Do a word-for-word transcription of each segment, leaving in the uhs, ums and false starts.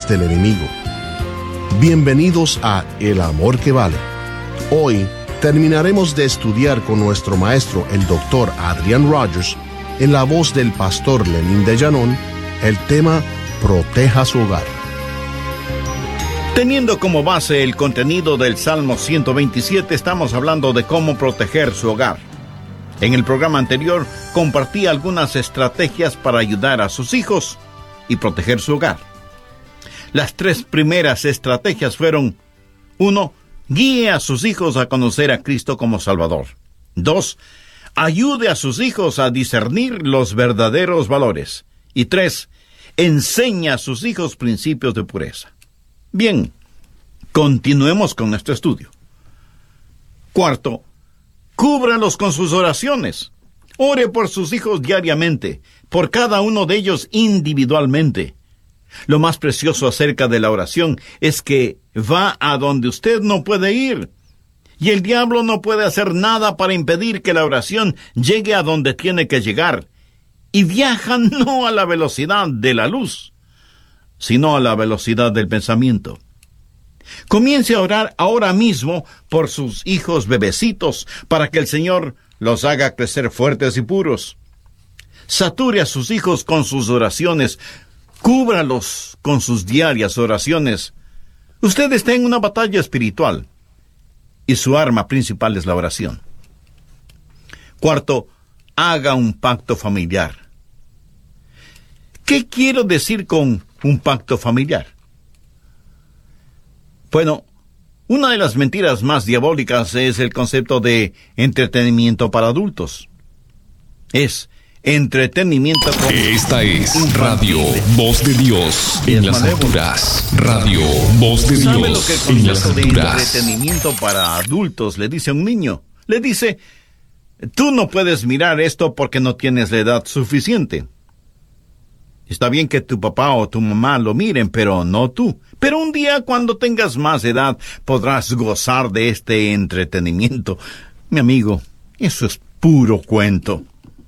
del enemigo. Bienvenidos a El Amor que Vale. Hoy terminaremos de estudiar con nuestro maestro, el doctor Adrian Rogers, en la voz del pastor Lenín de Llanón, el tema Proteja su hogar. Teniendo como base el contenido del Salmo ciento veintisiete, estamos hablando de cómo proteger su hogar. En el programa anterior compartí algunas estrategias para ayudar a sus hijos y proteger su hogar. Las tres primeras estrategias fueron: uno, guíe a sus hijos a conocer a Cristo como Salvador. Dos, ayude a sus hijos a discernir los verdaderos valores. Y tres, enseña a sus hijos principios de pureza. Bien, continuemos con nuestro estudio. Cuarto, cúbralos con sus oraciones. Ore por sus hijos diariamente, por cada uno de ellos individualmente. Lo más precioso acerca de la oración es que va a donde usted no puede ir. Y el diablo no puede hacer nada para impedir que la oración llegue a donde tiene que llegar. Y viaja no a la velocidad de la luz, sino a la velocidad del pensamiento. Comience a orar ahora mismo por sus hijos bebecitos, para que el Señor los haga crecer fuertes y puros. Sature a sus hijos con sus oraciones. Cúbralos con sus diarias oraciones. Usted está en una batalla espiritual, y su arma principal es la oración. Cuarto, haga un pacto familiar. ¿Qué quiero decir con un pacto familiar? Bueno, una de las mentiras más diabólicas es el concepto de entretenimiento para adultos. Es entretenimiento con... Esta es Radio Voz de Dios en las alturas. Radio Voz de ¿Sabe Dios lo que el en las concepto de alturas? entretenimiento para adultos le dice a un niño? Le dice: tú no puedes mirar esto porque no tienes la edad suficiente. Está bien que tu papá o tu mamá lo miren, pero no tú. Pero un día, cuando tengas más edad, podrás gozar de este entretenimiento. Mi amigo, eso es puro cuento.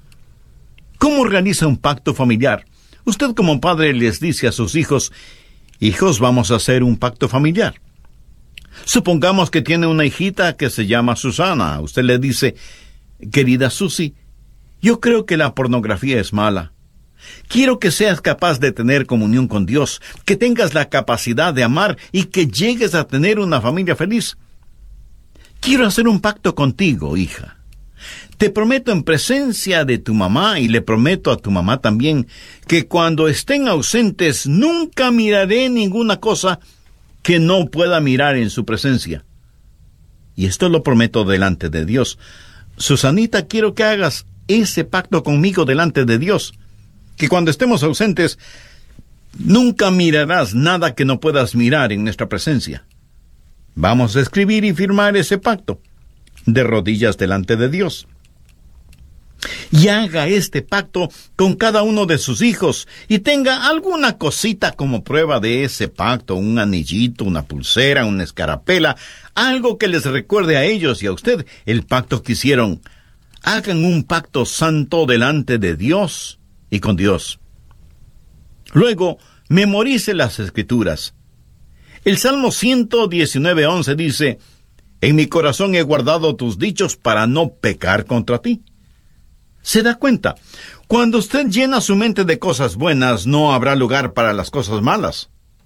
¿Cómo realiza un pacto familiar? Usted como padre les dice a sus hijos: hijos, vamos a hacer un pacto familiar. Supongamos que tiene una hijita que se llama Susana. Usted le dice: querida Susi, yo creo que la pornografía es mala. Quiero que seas capaz de tener comunión con Dios, que tengas la capacidad de amar y que llegues a tener una familia feliz. Quiero hacer un pacto contigo, hija. Te prometo en presencia de tu mamá, y le prometo a tu mamá también, que cuando estén ausentes nunca miraré ninguna cosa que no pueda mirar en su presencia. Y esto lo prometo delante de Dios. Susanita, quiero que hagas ese pacto conmigo delante de Dios, que cuando estemos ausentes nunca mirarás nada que no puedas mirar en nuestra presencia. Vamos a escribir y firmar ese pacto de rodillas delante de Dios. Y haga este pacto con cada uno de sus hijos, y tenga alguna cosita como prueba de ese pacto: un anillito, una pulsera, una escarapela, algo que les recuerde a ellos y a usted el pacto que hicieron. Hagan un pacto santo delante de Dios y con Dios. Luego, memorice las Escrituras. El Salmo ciento diecinueve, once dice: en mi corazón he guardado tus dichos para no pecar contra ti. ¿Se da cuenta? Cuando usted llena su mente de cosas buenas, no habrá lugar para las cosas malas.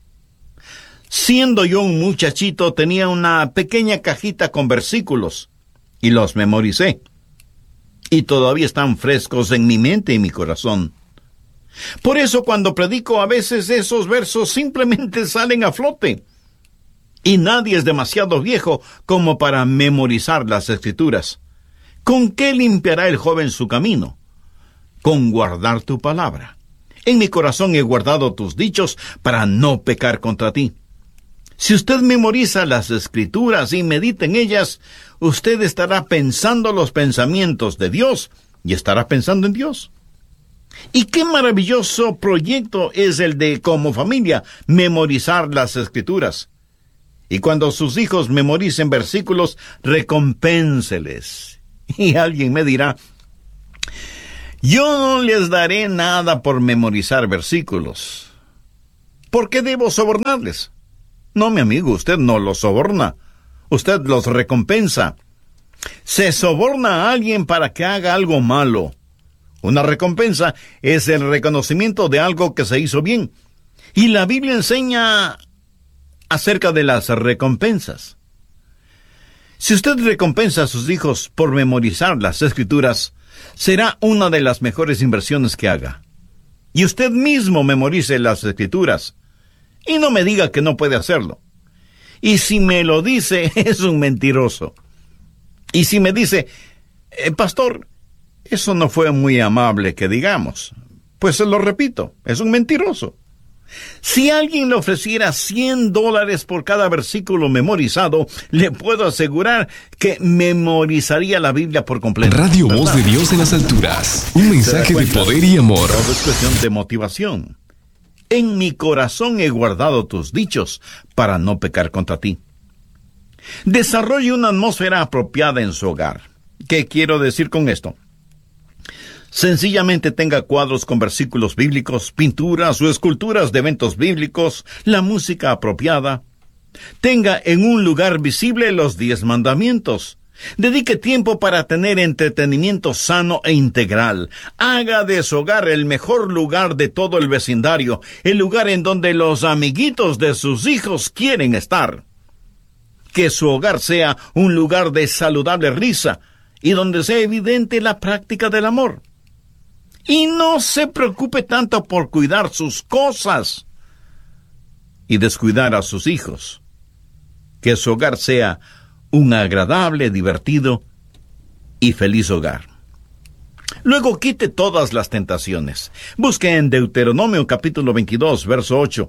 Siendo yo un muchachito, tenía una pequeña cajita con versículos, y los memoricé. Y todavía están frescos en mi mente y mi corazón. Por eso, cuando predico, a veces esos versos simplemente salen a flote. Y nadie es demasiado viejo como para memorizar las Escrituras. ¿Con qué limpiará el joven su camino? Con guardar tu palabra. En mi corazón he guardado tus dichos para no pecar contra ti. Si usted memoriza las Escrituras y medita en ellas, usted estará pensando los pensamientos de Dios y estará pensando en Dios. Y qué maravilloso proyecto es el de, como familia, memorizar las Escrituras. Y cuando sus hijos memoricen versículos, recompénseles. Y alguien me dirá: yo no les daré nada por memorizar versículos. ¿Por qué debo sobornarles? No, mi amigo, usted no los soborna. Usted los recompensa. Se soborna a alguien para que haga algo malo. Una recompensa es el reconocimiento de algo que se hizo bien. Y la Biblia enseña acerca de las recompensas. Si usted recompensa a sus hijos por memorizar las Escrituras, será una de las mejores inversiones que haga. Y usted mismo memorice las Escrituras. Y no me diga que no puede hacerlo. Y si me lo dice, es un mentiroso. Y si me dice, eh, pastor, eso no fue muy amable que digamos, pues se lo repito, es un mentiroso. Si alguien le ofreciera cien dólares por cada versículo memorizado, le puedo asegurar que memorizaría la Biblia por completo. Radio Voz de Dios en las alturas. Un mensaje de poder y amor. Todo es cuestión de motivación. En mi corazón he guardado tus dichos para no pecar contra ti. Desarrolle una atmósfera apropiada en su hogar. ¿Qué quiero decir con esto? Sencillamente tenga cuadros con versículos bíblicos, pinturas o esculturas de eventos bíblicos, la música apropiada. Tenga en un lugar visible los diez mandamientos. Dedique tiempo para tener entretenimiento sano e integral. Haga de su hogar el mejor lugar de todo el vecindario, el lugar en donde los amiguitos de sus hijos quieren estar. Que su hogar sea un lugar de saludable risa y donde sea evidente la práctica del amor. Y no se preocupe tanto por cuidar sus cosas y descuidar a sus hijos. Que su hogar sea un agradable, divertido y feliz hogar. Luego quite todas las tentaciones. Busque en Deuteronomio capítulo veintidós, verso ocho.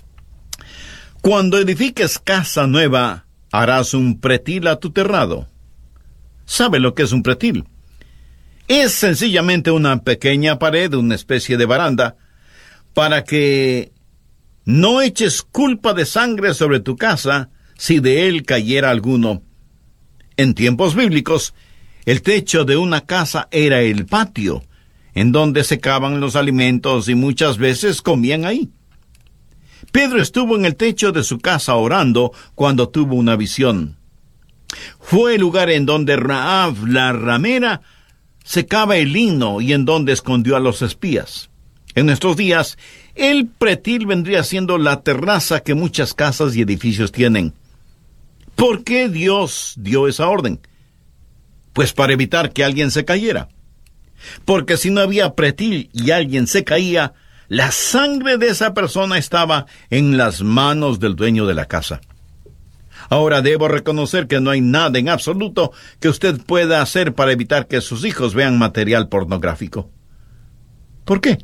Cuando edifiques casa nueva, harás un pretil a tu terrado. ¿Sabe lo que es un pretil? Es sencillamente una pequeña pared, una especie de baranda, para que no eches culpa de sangre sobre tu casa si de él cayera alguno. En tiempos bíblicos, el techo de una casa era el patio, en donde secaban los alimentos y muchas veces comían ahí. Pedro estuvo en el techo de su casa orando cuando tuvo una visión. Fue el lugar en donde Rahab, la ramera, secaba el lino y en donde escondió a los espías. En nuestros días, el pretil vendría siendo la terraza que muchas casas y edificios tienen. ¿Por qué Dios dio esa orden? Pues para evitar que alguien se cayera. Porque si no había pretil y alguien se caía, la sangre de esa persona estaba en las manos del dueño de la casa. Ahora debo reconocer que no hay nada en absoluto que usted pueda hacer para evitar que sus hijos vean material pornográfico. ¿Por qué?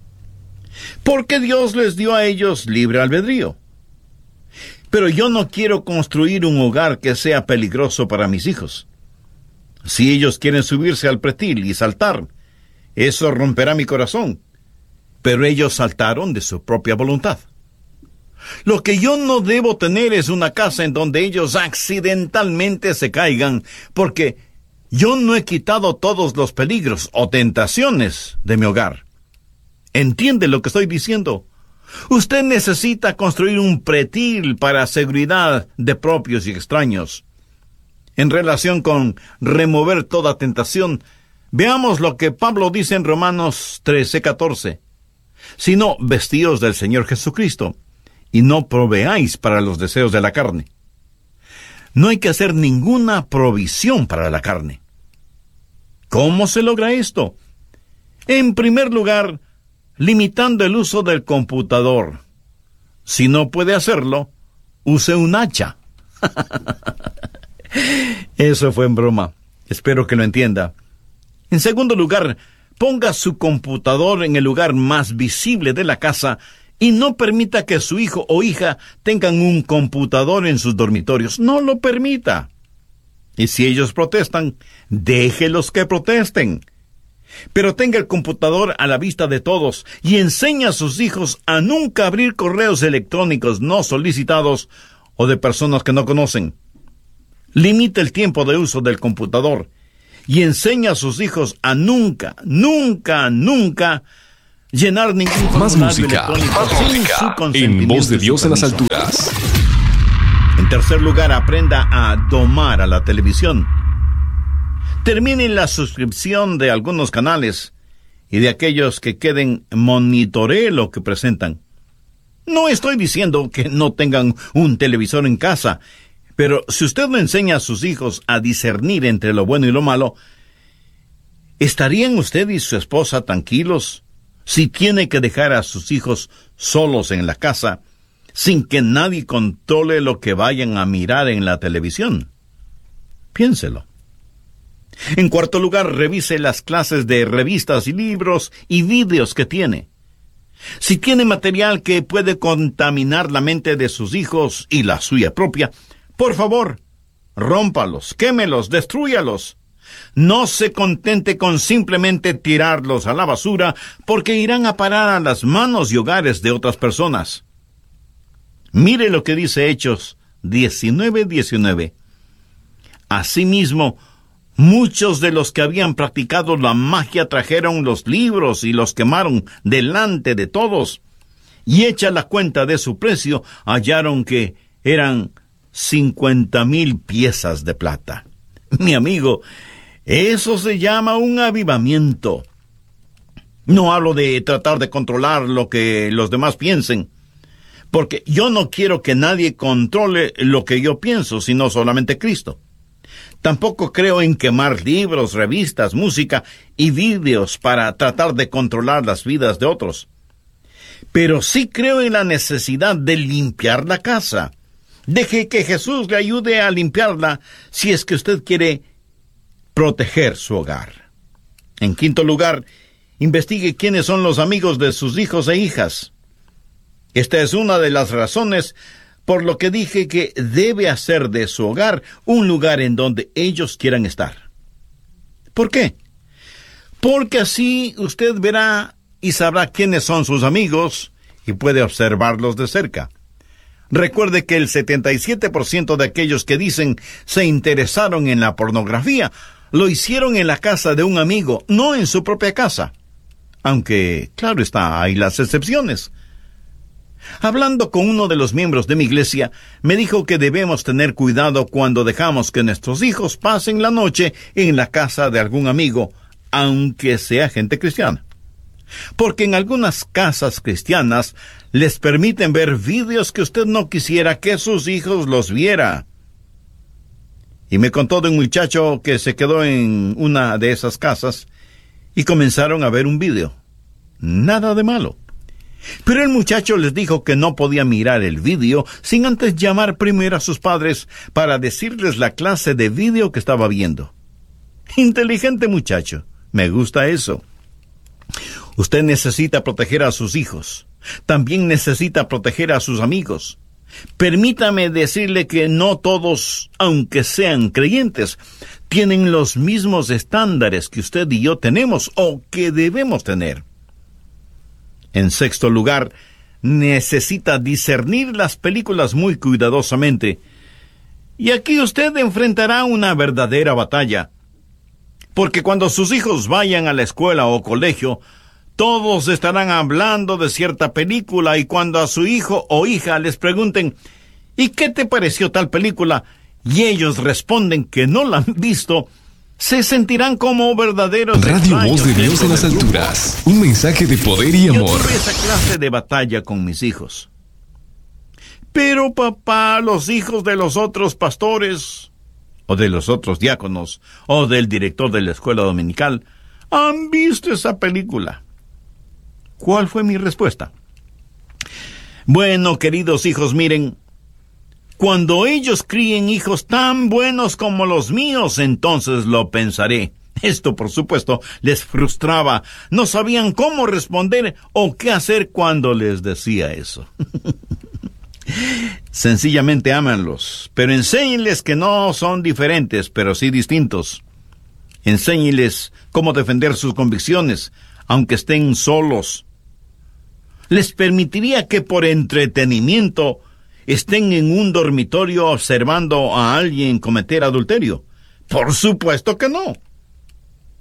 Porque Dios les dio a ellos libre albedrío. Pero yo no quiero construir un hogar que sea peligroso para mis hijos. Si ellos quieren subirse al pretil y saltar, eso romperá mi corazón. Pero ellos saltaron de su propia voluntad. Lo que yo no debo tener es una casa en donde ellos accidentalmente se caigan, porque yo no he quitado todos los peligros o tentaciones de mi hogar. ¿Entiende lo que estoy diciendo? Usted necesita construir un pretil para seguridad de propios y extraños. En relación con remover toda tentación, veamos lo que Pablo dice en Romanos trece, catorce. Sino vestíos del Señor Jesucristo, y no proveáis para los deseos de la carne. No hay que hacer ninguna provisión para la carne. ¿Cómo se logra esto? En primer lugar, limitando el uso del computador. Si no puede hacerlo, use un hacha. Eso fue en broma. Espero que lo entienda. En segundo lugar, ponga su computador en el lugar más visible de la casa y no permita que su hijo o hija tengan un computador en sus dormitorios. No lo permita. Y si ellos protestan, déjelos que protesten. Pero tenga el computador a la vista de todos y enseña a sus hijos a nunca abrir correos electrónicos no solicitados o de personas que no conocen. Limita el tiempo de uso del computador y enseña a sus hijos a nunca, nunca, nunca llenar ningún Más formulario música, electrónico más sin música, su en consentimiento Voz de y su Dios en las permiso. alturas. En tercer lugar, aprenda a domar a la televisión. Termine la suscripción de algunos canales y de aquellos que queden, monitoree lo que presentan. No estoy diciendo que no tengan un televisor en casa, pero si usted no enseña a sus hijos a discernir entre lo bueno y lo malo, ¿estarían usted y su esposa tranquilos si tiene que dejar a sus hijos solos en la casa, sin que nadie controle lo que vayan a mirar en la televisión? Piénselo. En cuarto lugar, revise las clases de revistas y libros y vídeos que tiene. Si tiene material que puede contaminar la mente de sus hijos y la suya propia, por favor, rómpalos, quémelos, destrúyalos. No se contente con simplemente tirarlos a la basura, porque irán a parar a las manos y hogares de otras personas. Mire lo que dice Hechos diecinueve diecinueve. Asimismo, muchos de los que habían practicado la magia trajeron los libros y los quemaron delante de todos, y hecha la cuenta de su precio, hallaron que eran cincuenta mil piezas de plata. Mi amigo, eso se llama un avivamiento. No hablo de tratar de controlar lo que los demás piensen, porque yo no quiero que nadie controle lo que yo pienso, sino solamente Cristo. Tampoco creo en quemar libros, revistas, música y vídeos para tratar de controlar las vidas de otros. Pero sí creo en la necesidad de limpiar la casa. Deje que Jesús le ayude a limpiarla si es que usted quiere proteger su hogar. En quinto lugar, investigue quiénes son los amigos de sus hijos e hijas. Esta es una de las razones por lo que dije que debe hacer de su hogar un lugar en donde ellos quieran estar. ¿Por qué? Porque así usted verá y sabrá quiénes son sus amigos y puede observarlos de cerca. Recuerde que el setenta y siete por ciento de aquellos que dicen se interesaron en la pornografía lo hicieron en la casa de un amigo, no en su propia casa. Aunque, claro está, hay las excepciones. Hablando con uno de los miembros de mi iglesia, me dijo que debemos tener cuidado cuando dejamos que nuestros hijos pasen la noche en la casa de algún amigo, aunque sea gente cristiana. Porque en algunas casas cristianas les permiten ver vídeos que usted no quisiera que sus hijos los viera. Y me contó de un muchacho que se quedó en una de esas casas y comenzaron a ver un vídeo. Nada de malo. Pero el muchacho les dijo que no podía mirar el vídeo sin antes llamar primero a sus padres para decirles la clase de vídeo que estaba viendo. Inteligente muchacho, me gusta eso. Usted necesita proteger a sus hijos. También necesita proteger a sus amigos. Permítame decirle que no todos, aunque sean creyentes, tienen los mismos estándares que usted y yo tenemos o que debemos tener. En sexto lugar, necesita discernir las películas muy cuidadosamente. Y aquí usted enfrentará una verdadera batalla. Porque cuando sus hijos vayan a la escuela o colegio, todos estarán hablando de cierta película, y cuando a su hijo o hija les pregunten ¿y qué te pareció tal película? Y ellos responden que no la han visto, se sentirán como verdaderos Radio extraños Voz de Dios dentro en las del grupo. alturas. Un mensaje de poder y Yo amor. tuve esa clase de batalla con mis hijos. Pero papá, los hijos de los otros pastores, o de los otros diáconos, o del director de la escuela dominical, han visto esa película. ¿Cuál fue mi respuesta? Bueno, queridos hijos, miren, cuando ellos críen hijos tan buenos como los míos, entonces lo pensaré. Esto, por supuesto, les frustraba. No sabían cómo responder o qué hacer cuando les decía eso. Sencillamente ámanlos, pero enséñenles que no son diferentes, pero sí distintos. Enséñenles cómo defender sus convicciones, aunque estén solos. Les permitiría que por entretenimiento estén en un dormitorio observando a alguien cometer adulterio. Por supuesto que no.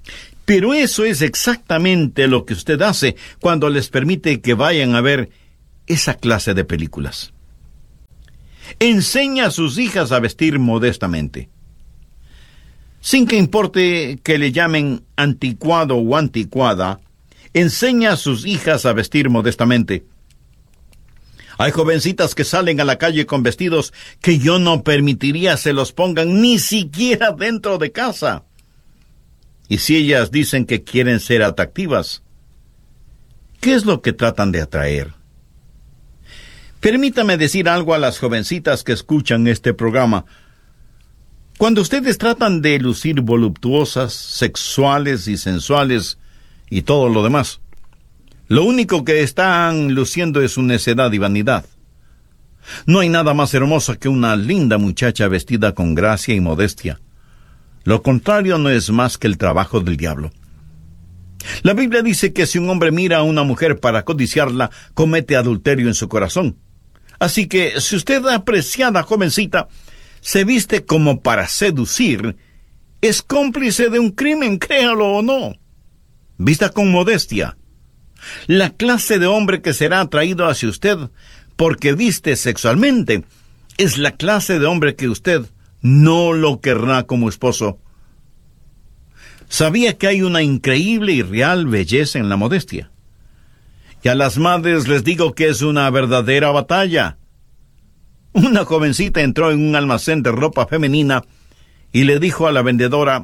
Pero eso es exactamente lo que usted hace cuando les permite que vayan a ver esa clase de películas. Enseña a sus hijas a vestir modestamente. Sin que importe que le llamen anticuado o anticuada, enseña a sus hijas a vestir modestamente. Hay jovencitas que salen a la calle con vestidos que yo no permitiría se los pongan ni siquiera dentro de casa. Y si ellas dicen que quieren ser atractivas, ¿qué es lo que tratan de atraer? Permítame decir algo a las jovencitas que escuchan este programa. Cuando ustedes tratan de lucir voluptuosas, sexuales y sensuales y todo lo demás, lo único que están luciendo es su necedad y vanidad. No hay nada más hermoso que una linda muchacha vestida con gracia y modestia. Lo contrario no es más que el trabajo del diablo. La Biblia dice que si un hombre mira a una mujer para codiciarla, comete adulterio en su corazón. Así que si usted, apreciada jovencita, se viste como para seducir, es cómplice de un crimen, créalo o no. Vista con modestia. La clase de hombre que será atraído hacia usted porque viste sexualmente es la clase de hombre que usted no lo querrá como esposo. Sabía que hay una increíble y real belleza en la modestia. Y a las madres les digo que es una verdadera batalla. Una jovencita entró en un almacén de ropa femenina y le dijo a la vendedora: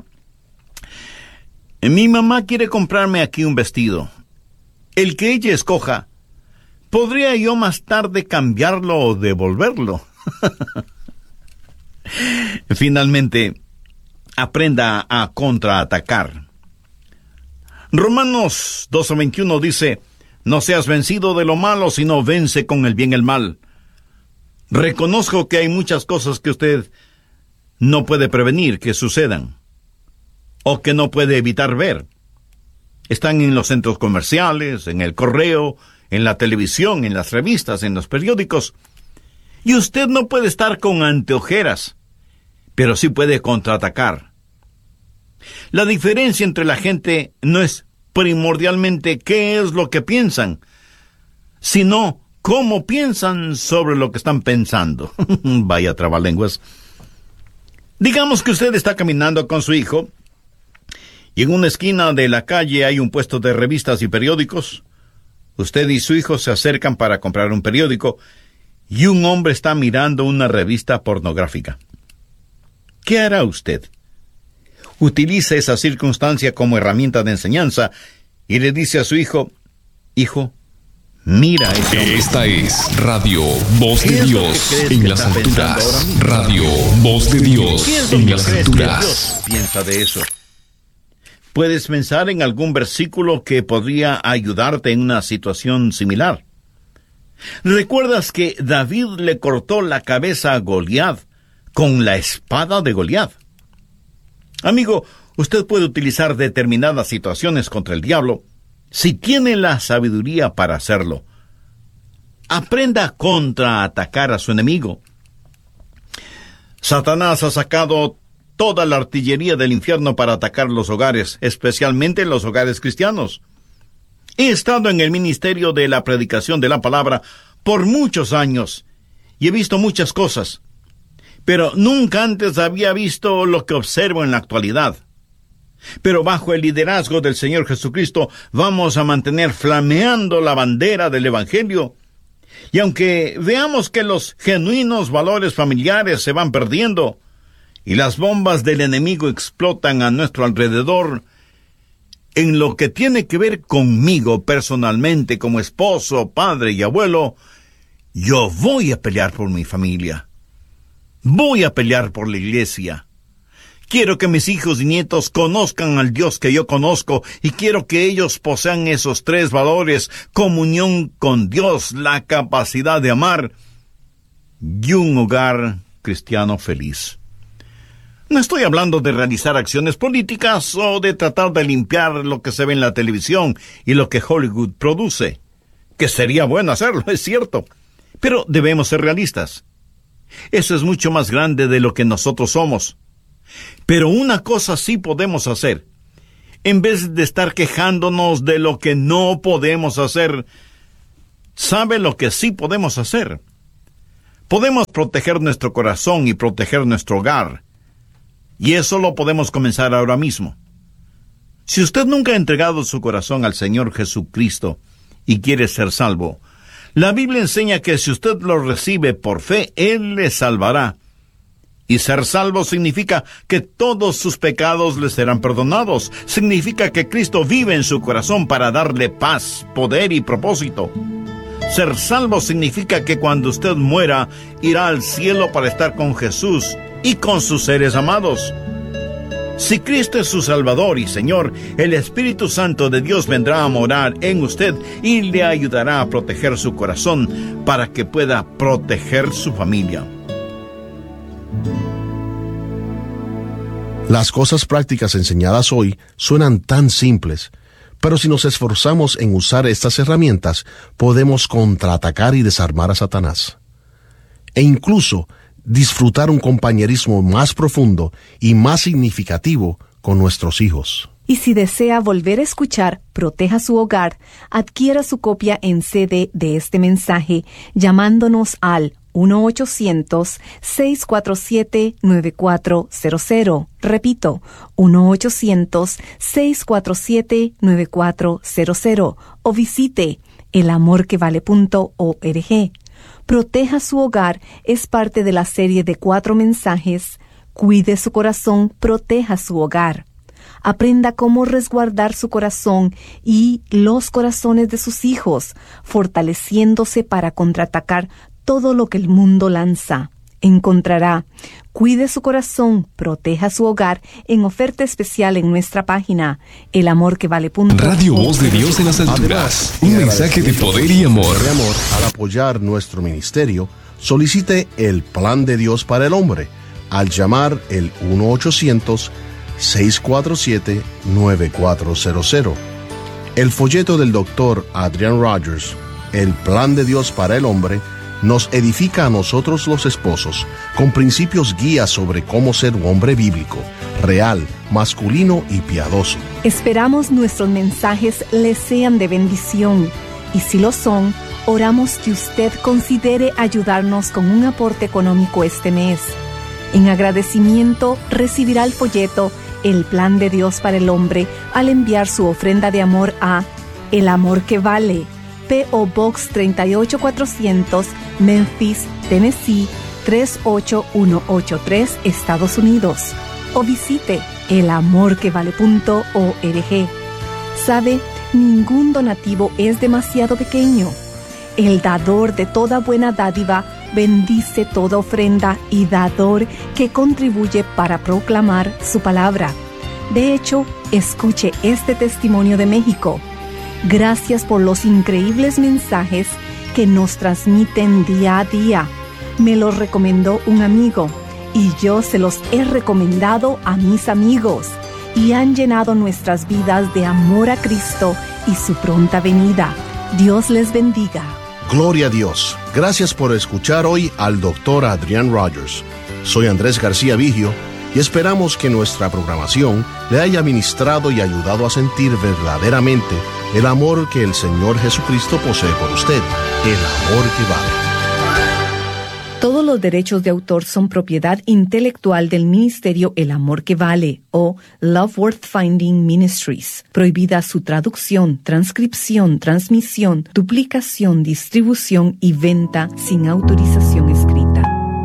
mi mamá quiere comprarme aquí un vestido. El que ella escoja, ¿podría yo más tarde cambiarlo o devolverlo? Finalmente, aprenda a contraatacar. Romanos doce veintiuno dice: no seas vencido de lo malo, sino vence con el bien el mal. Reconozco que hay muchas cosas que usted no puede prevenir que sucedan, o que no puede evitar ver. Están en los centros comerciales, en el correo, en la televisión, en las revistas, en los periódicos. Y usted no puede estar con anteojeras, pero sí puede contraatacar. La diferencia entre la gente no es primordialmente qué es lo que piensan, sino cómo piensan sobre lo que están pensando. Vaya trabalenguas. Digamos que usted está caminando con su hijo, y en una esquina de la calle hay un puesto de revistas y periódicos. Usted y su hijo se acercan para comprar un periódico, y un hombre está mirando una revista pornográfica. ¿Qué hará usted? Utiliza esa circunstancia como herramienta de enseñanza y le dice a su hijo: hijo, mira a ese hombre. Esta es Radio Voz de Dios en las alturas. Radio Voz de Dios en las alturas. Piensa de eso. ¿Puedes pensar en algún versículo que podría ayudarte en una situación similar? ¿Recuerdas que David le cortó la cabeza a Goliat con la espada de Goliat? Amigo, usted puede utilizar determinadas situaciones contra el diablo si tiene la sabiduría para hacerlo. Aprenda a contraatacar a su enemigo. Satanás ha sacado toda la artillería del infierno para atacar los hogares, especialmente los hogares cristianos. He estado en el ministerio de la predicación de la palabra por muchos años y he visto muchas cosas, pero nunca antes había visto lo que observo en la actualidad. Pero bajo el liderazgo del Señor Jesucristo vamos a mantener flameando la bandera del Evangelio. Y aunque veamos que los genuinos valores familiares se van perdiendo y las bombas del enemigo explotan a nuestro alrededor, en lo que tiene que ver conmigo personalmente como esposo, padre y abuelo, yo voy a pelear por mi familia. Voy a pelear por la iglesia. Quiero que mis hijos y nietos conozcan al Dios que yo conozco y quiero que ellos posean esos tres valores: comunión con Dios, la capacidad de amar y un hogar cristiano feliz. No estoy hablando de realizar acciones políticas o de tratar de limpiar lo que se ve en la televisión y lo que Hollywood produce, que sería bueno hacerlo, es cierto, pero debemos ser realistas. Eso es mucho más grande de lo que nosotros somos. Pero una cosa sí podemos hacer: En vez de estar quejándonos de lo que no podemos hacer, ¿sabe lo que sí podemos hacer? Podemos proteger nuestro corazón y proteger nuestro hogar. Y eso lo podemos comenzar ahora mismo. Si usted nunca ha entregado su corazón al Señor Jesucristo y quiere ser salvo, la Biblia enseña que si usted lo recibe por fe, Él le salvará. Y ser salvo significa que todos sus pecados le serán perdonados. Significa que Cristo vive en su corazón para darle paz, poder y propósito. Ser salvo significa que cuando usted muera, irá al cielo para estar con Jesús y con sus seres amados. Si Cristo es su Salvador y Señor, el Espíritu Santo de Dios vendrá a morar en usted y le ayudará a proteger su corazón para que pueda proteger su familia. Las cosas prácticas enseñadas hoy suenan tan simples, pero si nos esforzamos en usar estas herramientas, podemos contraatacar y desarmar a Satanás. E incluso disfrutar un compañerismo más profundo y más significativo con nuestros hijos. Y si desea volver a escuchar Proteja su Hogar, adquiera su copia en C D de este mensaje llamándonos al uno ochocientos, seis cuatro siete, nueve cuatro cero cero. Repito, uno ochocientos, seis cuatro siete, nueve cuatro cero cero. O visite el amor que vale punto org. Proteja su Hogar es parte de la serie de cuatro mensajes. Cuide su corazón, proteja su hogar. Aprenda cómo resguardar su corazón y los corazones de sus hijos, fortaleciéndose para contraatacar todo lo que el mundo lanza. Encontrará Cuide su corazón, proteja su hogar en oferta especial en nuestra página el amor que vale punto org. Radio Voz de Dios en las alturas. Un mensaje de poder y amor. De amor. Al apoyar nuestro ministerio, solicite el plan de Dios para el hombre al llamar el uno ochocientos, seis cuatro siete, nueve cuatro cero cero. El folleto del doctor Adrian Rogers, El plan de Dios para el hombre, nos edifica a nosotros los esposos con principios guías sobre cómo ser un hombre bíblico, real, masculino y piadoso. Esperamos nuestros mensajes les sean de bendición, y si lo son, oramos que usted considere ayudarnos con un aporte económico este mes. En agradecimiento recibirá el folleto El plan de Dios para el hombre al enviar su ofrenda de amor a El Amor que Vale, P O Box treinta y ocho cuatrocientos, Memphis, Tennessee tres ocho uno ocho tres, Estados Unidos. O visite el amor que vale punto org. ¿Sabe? Ningún donativo es demasiado pequeño. El dador de toda buena dádiva bendice toda ofrenda y dador que contribuye para proclamar su palabra. De hecho, escuche este testimonio de México. Gracias por los increíbles mensajes que nos transmiten día a día. Me los recomendó un amigo y yo se los he recomendado a mis amigos y han llenado nuestras vidas de amor a Cristo y su pronta venida. Dios les bendiga. Gloria a Dios. Gracias por escuchar hoy al doctor Adrian Rogers. Soy Andrés García Vigio y esperamos que nuestra programación le haya ministrado y ayudado a sentir verdaderamente el amor que el Señor Jesucristo posee por usted, el amor que vale. Todos los derechos de autor son propiedad intelectual del ministerio El Amor que Vale o Love Worth Finding Ministries. Prohibida su traducción, transcripción, transmisión, duplicación, distribución y venta sin autorización escrita.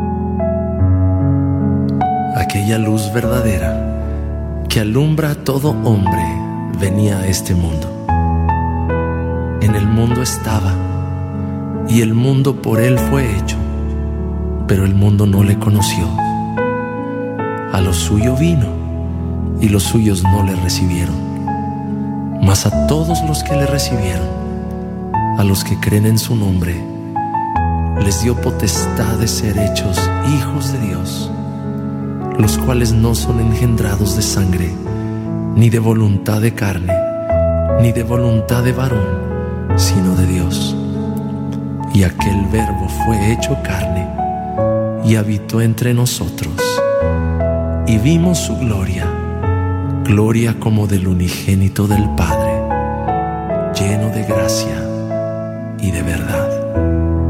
Aquella luz verdadera que alumbra a todo hombre venía a este mundo. En el mundo estaba, y el mundo por él fue hecho, pero el mundo no le conoció. A lo suyo vino, y los suyos no le recibieron. Mas a todos los que le recibieron, a los que creen en su nombre, les dio potestad de ser hechos hijos de Dios, los cuales no son engendrados de sangre, ni de voluntad de carne, ni de voluntad de varón, sino de Dios. Y aquel Verbo fue hecho carne y habitó entre nosotros, y vimos su gloria, gloria como del unigénito del Padre, lleno de gracia y de verdad.